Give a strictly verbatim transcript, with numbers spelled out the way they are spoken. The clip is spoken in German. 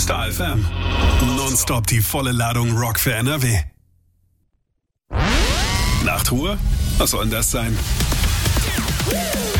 Star F M. Nonstop die volle Ladung Rock für N R W. Nachtruhe? Was soll denn das sein?